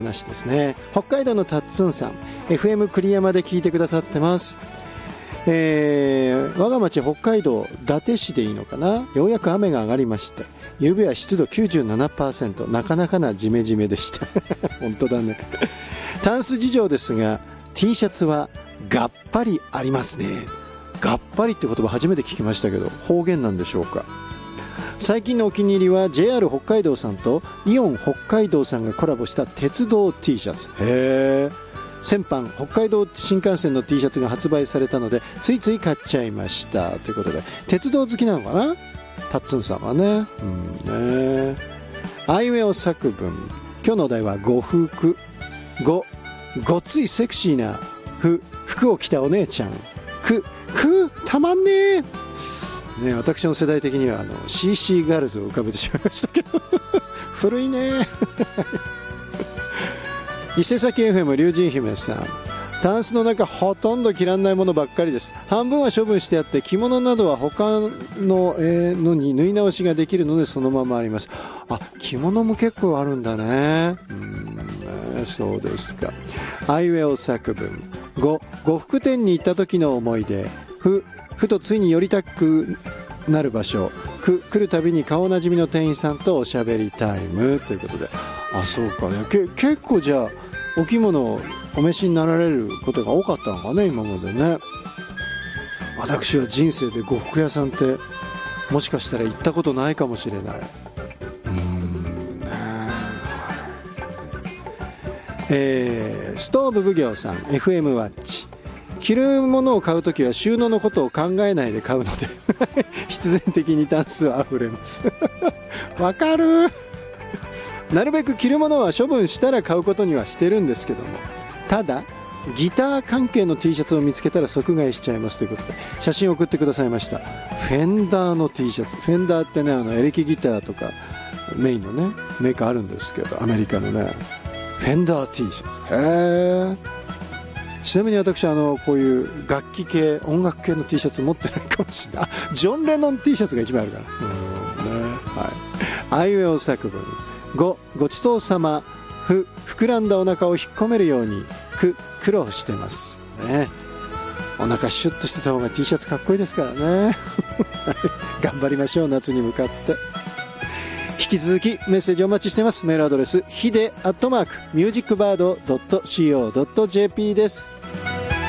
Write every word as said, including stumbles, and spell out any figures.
話ですね。北海道のタッツンさん、 エフエム 栗山で聞いてくださってます。えー、我が町北海道伊達市でいいのかな、ようやく雨が上がりまして、夕べは湿度 きゅうじゅうななパーセント、 なかなかなジメジメでした本当だね。タンス事情ですが T シャツはがっぱりありますね。がっぱりって言葉初めて聞きましたけど、方言なんでしょうか。最近のお気に入りは ジェイアール 北海道さんとイオン北海道さんがコラボした鉄道 T シャツ。へー、先般北海道新幹線の T シャツが発売されたのでついつい買っちゃいましたということで、鉄道好きなのかな、タッツンさんはね。うんね。あいうえお作文、今日のお題はご服。ご、ごっついセクシーなふ、服を着たお姉ちゃん。く、く、たまんねえね。私の世代的にはあの シーシー ガールズを浮かべてしまいましたけど古いね伊勢崎 エフエム 龍神姫さん、タンスの中ほとんど着らんないものばっかりです。半分は処分してあって着物などは他の、えー、のに縫い直しができるのでそのままあります。あ、着物も結構あるんだね。うーんね、そうですか。あいうえお作文、ご、呉服店に行った時の思い出。ふ、ふとついに寄りたくなる場所。く、来るたびに顔なじみの店員さんとおしゃべりタイムということで、あ、そうかね。け結構じゃあお着物をお召しになられることが多かったのかね、今までね。私は人生で呉服屋さんってもしかしたら行ったことないかもしれない。うーんね。えー、ストーブ奉行さん エフエム ワッチ、着るものを買うときは収納のことを考えないで買うので必然的にタンスは溢れますわかる。なるべく着るものは処分したら買うことにはしてるんですけども、ただギター関係の T シャツを見つけたら即買いしちゃいますということで写真を送ってくださいました。フェンダーの T シャツ、フェンダーってね、あのエレキギターとかメインのねメーカーあるんですけど、アメリカのねフェンダー T シャツ。へー。ちなみに私あのこういう楽器系音楽系の T シャツ持ってないかもしれない。ジョン・レノン T シャツが一枚あるから。うんね、はい。あいうえお作文、ご、ごちそうさま。ふ、膨らんだお腹を引っ込めるように。く、苦労してますね。お腹シュッとしてた方が T シャツかっこいいですからね頑張りましょう、夏に向かって。引き続きメッセージお待ちしてます。メールアドレスヒデアットマークミュージックバードドットシーオードットジェーピー です。